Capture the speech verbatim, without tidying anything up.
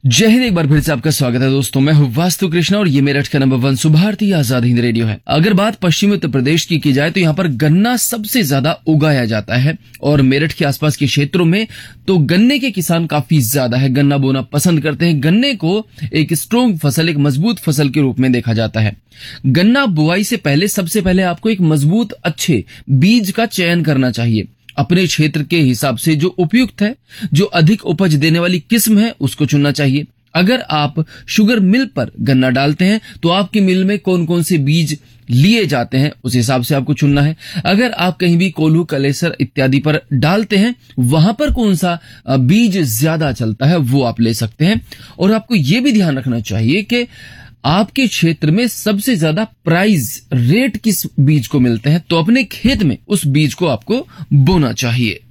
जय हिंद। एक बार फिर से आपका स्वागत है दोस्तों। मैं हूँ वास्तु कृष्णा और ये मेरठ का number one Subharti Azad Hind radio है। अगर बात पश्चिमी उत्तर प्रदेश की की जाए तो यहाँ पर गन्ना सबसे ज्यादा उगाया जाता है और मेरठ के आसपास के क्षेत्रों में तो गन्ने के किसान काफी ज्यादा है, गन्ना बोना पसंद करते हैं। गन्ने को एक स्ट्रॉन्ग फसल, एक मजबूत फसल के रूप में देखा जाता है। गन्ना बुआई से पहले सबसे पहले आपको एक मजबूत अच्छे बीज का चयन करना चाहिए। अपने क्षेत्र के हिसाब से जो उपयुक्त है, जो अधिक उपज देने वाली किस्म है, उसको चुनना चाहिए। अगर आप शुगर मिल पर गन्ना डालते हैं तो आपकी मिल में कौन कौन से बीज लिए जाते हैं उस हिसाब से आपको चुनना है। अगर आप कहीं भी कोल्हू, कलेसर इत्यादि पर डालते हैं, वहां पर कौन सा बीज ज्यादा चलता है वो आप ले सकते हैं। और आपको ये भी ध्यान रखना चाहिए कि आपके क्षेत्र में सबसे ज्यादा प्राइस रेट किस बीज को मिलते हैं, तो अपने खेत में उस बीज को आपको बोना चाहिए।